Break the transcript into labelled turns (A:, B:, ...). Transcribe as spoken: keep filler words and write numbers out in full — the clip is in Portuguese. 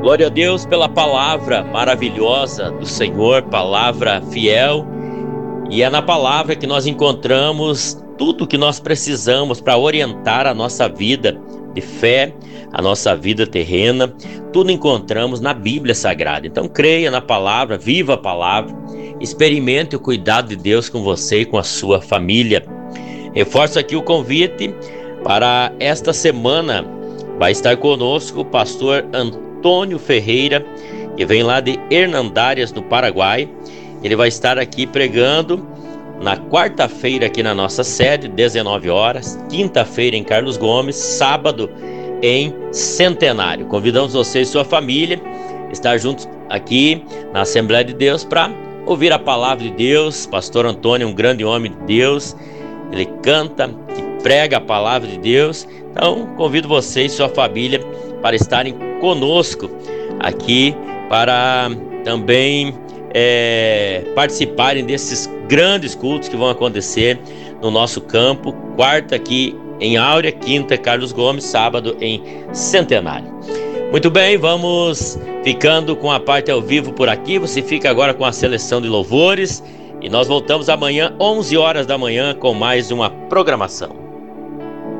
A: Glória a Deus pela palavra maravilhosa do Senhor, palavra fiel. E é na palavra que nós encontramos tudo o que nós precisamos para orientar a nossa vida de fé, a nossa vida terrena. Tudo encontramos na Bíblia Sagrada. Então creia na palavra, viva a palavra, experimente o cuidado de Deus com você e com a sua família. Reforço aqui o convite para esta semana. Vai estar conosco o pastor Antônio Ferreira, que vem lá de Hernandárias, no Paraguai. Ele vai estar aqui pregando na quarta-feira aqui na nossa sede, dezenove horas, quinta-feira em Carlos Gomes, sábado em Centenário. Convidamos você e sua família a estar juntos aqui na Assembleia de Deus para ouvir a palavra de Deus. Pastor Antônio é um grande homem de Deus, ele canta e prega a palavra de Deus. Então convido você e sua família para estarem conosco aqui, para também é, participarem desses grandes cultos que vão acontecer no nosso campo. Quarta aqui em Áurea, quinta Carlos Gomes, sábado em Centenário. Muito bem, vamos ficando com a parte ao vivo por aqui. Você fica agora com a seleção de louvores e nós voltamos amanhã, onze horas da manhã, com mais uma programação.